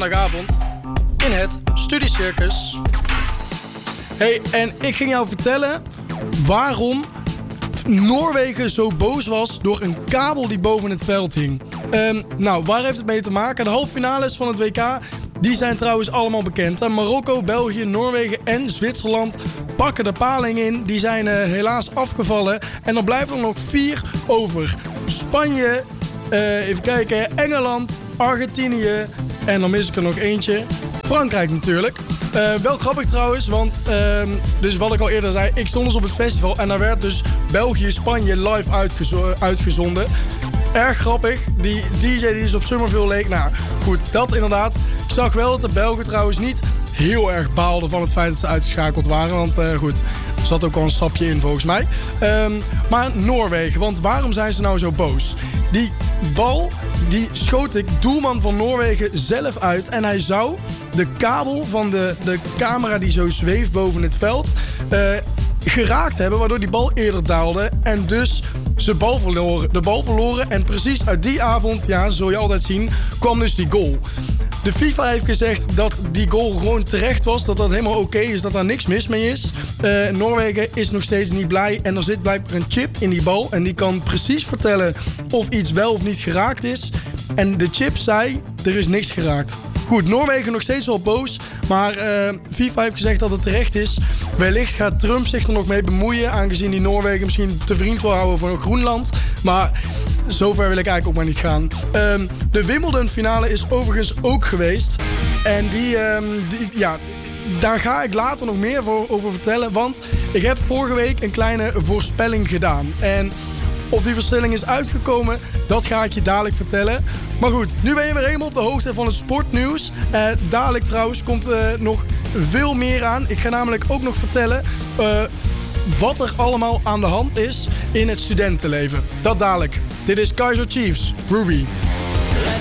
maandagavond in het Studiecircus. Hey, en ik ging jou vertellen waarom Noorwegen zo boos was door een kabel die boven het veld hing. Nou, waar heeft het mee te maken? De halve finales van het WK, die zijn trouwens allemaal bekend. Marokko, België, Noorwegen en Zwitserland pakken de paling in. Die zijn helaas afgevallen. En dan blijven er nog 4 over. Spanje, even kijken, Engeland, Argentinië en dan mis ik er nog eentje. Frankrijk natuurlijk. Wel grappig trouwens, want dus wat ik al eerder zei, ik stond dus op het festival en daar werd dus België-Spanje live uitgezonden. Erg grappig. Die DJ die dus op Summerville leek. Nou goed, dat inderdaad. Ik zag wel dat de Belgen trouwens niet heel erg baalden van het feit dat ze uitgeschakeld waren. Want goed, er zat ook al een sapje in volgens mij. Maar Noorwegen, want waarom zijn ze nou zo boos? Die bal, die schoot de doelman van Noorwegen zelf uit. En hij zou de kabel van de camera die zo zweeft boven het veld geraakt hebben, waardoor die bal eerder daalde. En dus de bal verloren. En precies uit die avond, ja, zul je altijd zien, kwam dus die goal. De FIFA heeft gezegd dat die goal gewoon terecht was. Dat dat helemaal oké is, dat daar niks mis mee is. Noorwegen is nog steeds niet blij. En er zit blijkbaar een chip in die bal. En die kan precies vertellen of iets wel of niet geraakt is. En de chip zei, er is niks geraakt. Goed, Noorwegen nog steeds wel boos. Maar FIFA heeft gezegd dat het terecht is. Wellicht gaat Trump zich er nog mee bemoeien, aangezien die Noorwegen misschien te vriend wil houden voor Groenland. Maar zover wil ik eigenlijk ook maar niet gaan. De Wimbledon finale is overigens ook geweest. En daar ga ik later nog meer over vertellen. Want ik heb vorige week een kleine voorspelling gedaan. En of die voorspelling is uitgekomen, dat ga ik je dadelijk vertellen. Maar goed, nu ben je weer helemaal op de hoogte van het sportnieuws. Dadelijk trouwens komt nog veel meer aan. Ik ga namelijk ook nog vertellen wat er allemaal aan de hand is in het studentenleven. Dat dadelijk. Dit is Kaiser Chiefs, Ruby.